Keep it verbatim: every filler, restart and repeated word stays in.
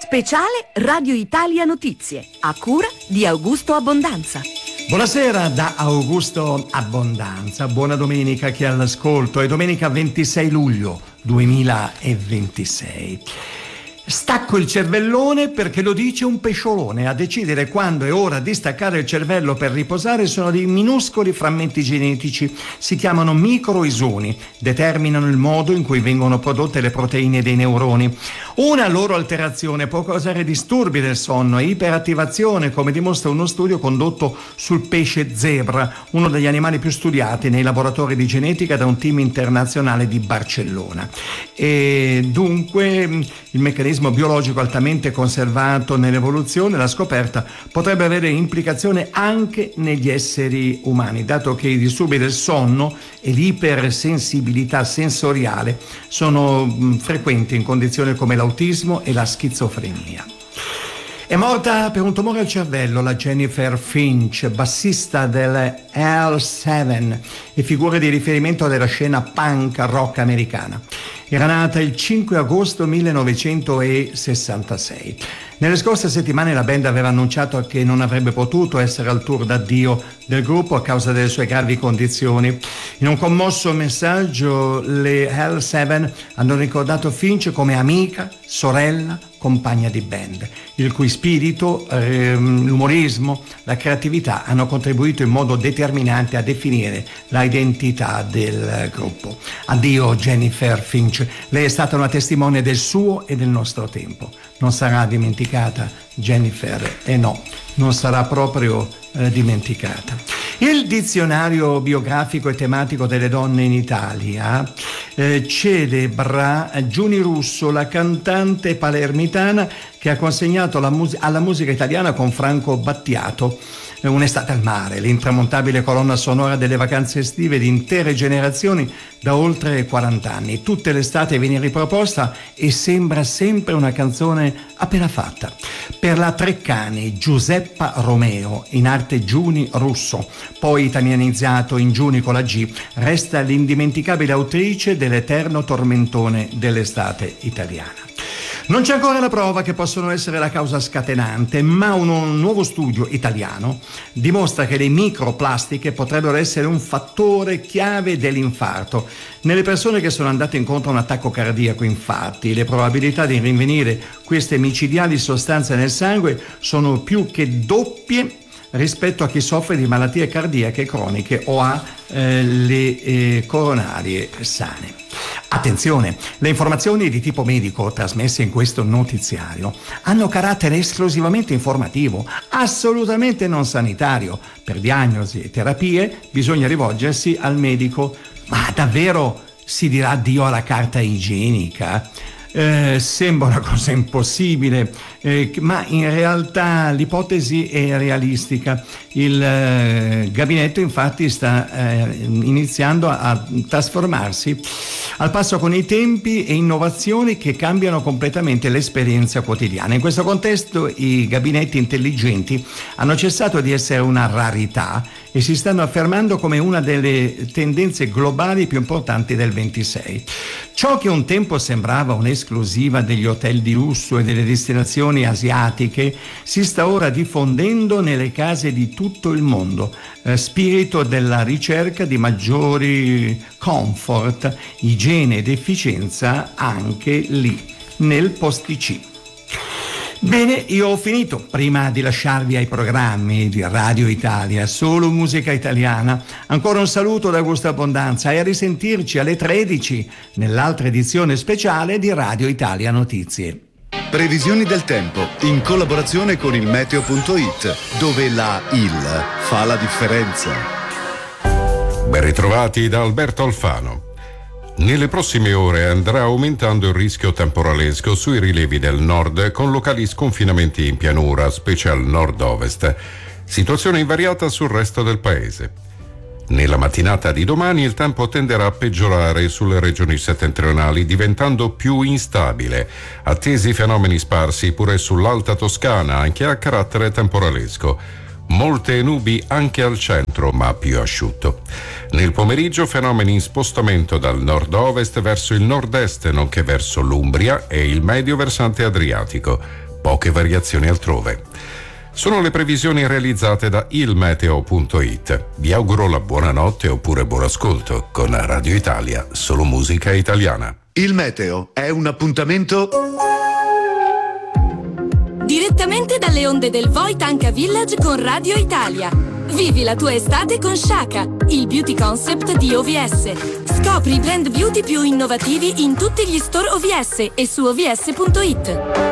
Speciale Radio Italia Notizie, a cura di Augusto Abbondanza. Buonasera da Augusto Abbondanza, buona domenica chi è all'ascolto, è domenica ventisei luglio duemilaventisei. Stacco il cervellone perché lo dice un pesciolone. A decidere quando è ora di staccare il cervello per riposare sono dei minuscoli frammenti genetici, si chiamano microisoni, determinano il modo in cui vengono prodotte le proteine dei neuroni. Una loro alterazione può causare disturbi del sonno e iperattivazione, come dimostra uno studio condotto sul pesce zebra, uno degli animali più studiati nei laboratori di genetica da un team internazionale di Barcellona. E dunque il meccanismo biologico altamente conservato nell'evoluzione, la scoperta potrebbe avere implicazioni anche negli esseri umani, dato che i disturbi del sonno e l'ipersensibilità sensoriale sono mh, frequenti in condizioni come l'autismo e la schizofrenia. È morta per un tumore al cervello la Jennifer Finch, bassista delle L sette e figura di riferimento della scena punk rock americana. Era nata il cinque agosto millenovecentosessantasei. Nelle scorse settimane la band aveva annunciato che non avrebbe potuto essere al tour d'addio del gruppo a causa delle sue gravi condizioni. In un commosso messaggio le L sette hanno ricordato Finch come amica, sorella, compagna di band, il cui spirito, ehm, l'umorismo, la creatività hanno contribuito in modo determinante a definire la identità del gruppo. Addio Jennifer Finch, lei è stata una testimone del suo e del nostro tempo. Non sarà dimenticata Jennifer, e no, non sarà proprio eh, dimenticata. Il dizionario biografico e tematico delle donne in Italia eh, celebra Giuni Russo, la cantante palermitana che ha consegnato la mus- alla musica italiana con Franco Battiato Un'estate al mare, l'intramontabile colonna sonora delle vacanze estive di intere generazioni da oltre quaranta anni. Tutte le estate viene riproposta e sembra sempre una canzone appena fatta. Per la Treccani, Giuseppa Romeo, in arte Giuni Russo, poi italianizzato in Giuni con la G, resta l'indimenticabile autrice dell'eterno tormentone dell'estate italiana. Non c'è ancora la prova che possono essere la causa scatenante, ma un nuovo studio italiano dimostra che le microplastiche potrebbero essere un fattore chiave dell'infarto. Nelle persone che sono andate incontro a un attacco cardiaco, infatti, le probabilità di rinvenire queste micidiali sostanze nel sangue sono più che doppie rispetto a chi soffre di malattie cardiache croniche o ha eh, le eh, coronarie sane. Attenzione, le informazioni di tipo medico trasmesse in questo notiziario hanno carattere esclusivamente informativo, assolutamente non sanitario. Per diagnosi e terapie bisogna rivolgersi al medico. Ma davvero si dirà addio alla carta igienica? Eh, sembra una cosa impossibile, eh, ma in realtà l'ipotesi è realistica. Il eh, gabinetto infatti sta eh, iniziando a, a trasformarsi al passo con i tempi e innovazioni che cambiano completamente l'esperienza quotidiana. In questo contesto i gabinetti intelligenti hanno cessato di essere una rarità e si stanno affermando come una delle tendenze globali più importanti del ventisei. Ciò che un tempo sembrava un'esclusiva degli hotel di lusso e delle destinazioni asiatiche si sta ora diffondendo nelle case di tutto il mondo. Eh, spirito della ricerca di maggiori comfort, igiene ed efficienza anche lì, nel posticino. Bene, io ho finito. Prima di lasciarvi ai programmi di Radio Italia, solo musica italiana, ancora un saluto da Augusto Abbondanza e a risentirci alle tredici nell'altra edizione speciale di Radio Italia Notizie. Previsioni del tempo in collaborazione con il meteo punto it, dove la I L fa la differenza. Ben ritrovati da Alberto Alfano. Nelle prossime ore andrà aumentando il rischio temporalesco sui rilievi del nord con locali sconfinamenti in pianura, specie al nord-ovest. Situazione invariata sul resto del paese. Nella mattinata di domani il tempo tenderà a peggiorare sulle regioni settentrionali, diventando più instabile, attesi fenomeni sparsi pure sull'Alta Toscana, anche a carattere temporalesco. Molte nubi anche al centro, ma più asciutto. Nel pomeriggio fenomeni in spostamento dal nord-ovest verso il nord-est, nonché verso l'Umbria e il medio versante adriatico. poche variazioni altrove. Sono le previsioni realizzate da il meteo punto it. Vi auguro la buonanotte oppure buon ascolto con Radio Italia, solo musica italiana. Il meteo è un appuntamento direttamente dalle onde del Voi Tanka Village con Radio Italia. Vivi la tua estate con Shaka, il beauty concept di O V S. Scopri i brand beauty più innovativi in tutti gli store O V S e su O V S punto it.